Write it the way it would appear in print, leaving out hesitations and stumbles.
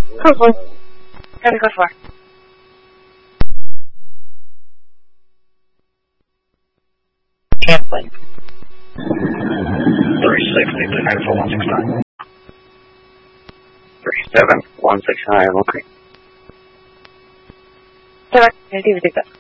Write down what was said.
Cool. Gotta go for. Canceling. 360 to 94169. 37169, okay. Correct. Negativity.